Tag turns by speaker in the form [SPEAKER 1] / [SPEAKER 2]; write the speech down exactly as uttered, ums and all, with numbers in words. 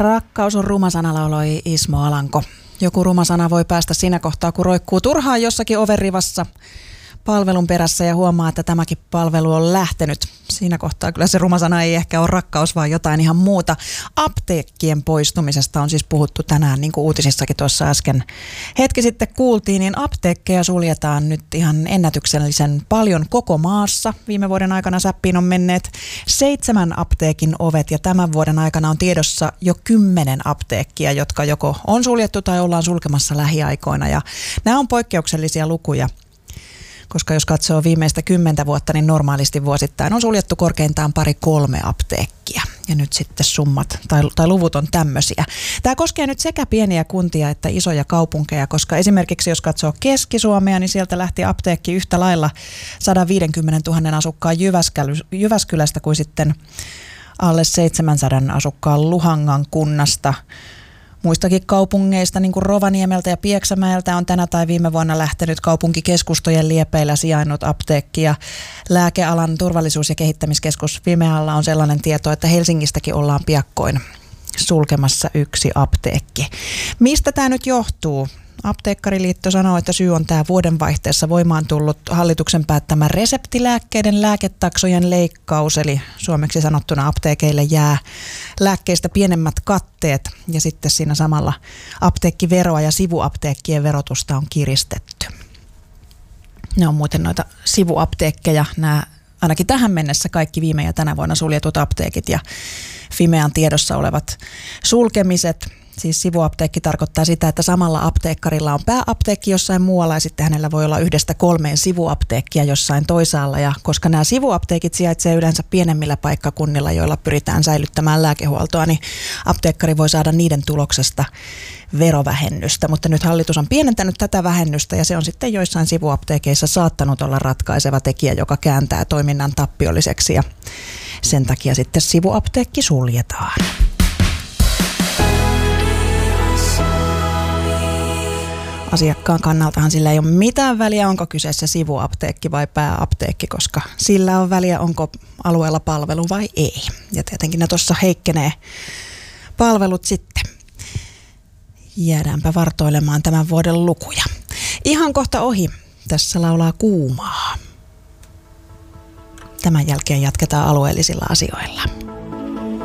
[SPEAKER 1] Rakkaus on ruma sana, lauloi Ismo Alanko. Joku ruma sana voi päästä siinä kohtaa, kun roikkuu turhaan jossakin overrivassa palvelun perässä ja huomaa, että tämäkin palvelu on lähtenyt. Siinä kohtaa kyllä se ruma sana ei ehkä ole rakkaus, vaan jotain ihan muuta. Apteekkien poistumisesta on siis puhuttu tänään, niin kuin uutisissakin tuossa äsken hetki sitten kuultiin, niin apteekkeja suljetaan nyt ihan ennätyksellisen paljon koko maassa. Viime vuoden aikana säppiin on menneet seitsemän apteekin ovet ja tämän vuoden aikana on tiedossa jo kymmenen apteekkia, jotka joko on suljettu tai ollaan sulkemassa lähiaikoina. Ja nämä on poikkeuksellisia lukuja. Koska jos katsoo viimeistä kymmentä vuotta, niin normaalisti vuosittain on suljettu korkeintaan pari kolme apteekkia. Ja nyt sitten summat tai, tai luvut on tämmöisiä. Tämä koskee nyt sekä pieniä kuntia että isoja kaupunkeja, koska esimerkiksi jos katsoo Keski-Suomea, niin sieltä lähti apteekki yhtä lailla sata viisikymmentätuhatta asukkaan Jyväskylästä kuin sitten alle seitsemänsataa asukkaan Luhangan kunnasta. Muistakin kaupungeista, niin kuin Rovaniemeltä ja Pieksämäeltä, on tänä tai viime vuonna lähtenyt kaupunkikeskustojen liepeillä sijainnut apteekki. Ja lääkealan turvallisuus- ja kehittämiskeskus Fimealla on sellainen tieto, että Helsingistäkin ollaan piakkoin sulkemassa yksi apteekki. Mistä tämä nyt johtuu? Apteekkariliitto sanoo, että syy on tämä vuodenvaihteessa voimaan tullut hallituksen päättämä reseptilääkkeiden lääketaksojen leikkaus, eli suomeksi sanottuna apteekeille jää lääkkeistä pienemmät katteet ja sitten siinä samalla apteekkiveroa ja sivuapteekkien verotusta on kiristetty. Ne on muuten noita sivuapteekkeja, nämä ainakin tähän mennessä kaikki viime ja tänä vuonna suljetut apteekit ja Fimean tiedossa olevat sulkemiset. Siis sivuapteekki tarkoittaa sitä, että samalla apteekkarilla on pääapteekki jossain muualla ja sitten hänellä voi olla yhdestä kolmeen sivuapteekkia jossain toisaalla. Ja koska nämä sivuapteekit sijaitsee yleensä pienemmillä paikkakunnilla, joilla pyritään säilyttämään lääkehuoltoa, niin apteekkari voi saada niiden tuloksesta verovähennystä. Mutta nyt hallitus on pienentänyt tätä vähennystä ja se on sitten joissain sivuapteekeissa saattanut olla ratkaiseva tekijä, joka kääntää toiminnan tappiolliseksi ja sen takia sitten sivuapteekki suljetaan. Asiakkaan kannaltahan sillä ei ole mitään väliä, onko kyseessä sivuapteekki vai pääapteekki, koska sillä on väliä, onko alueella palvelu vai ei. Ja tietenkin ne tuossa heikkenee palvelut sitten. Jäädäänpä vartoilemaan tämän vuoden lukuja. Ihan kohta ohi. Tässä laulaa Kuumaa. Tämän jälkeen jatketaan alueellisilla asioilla.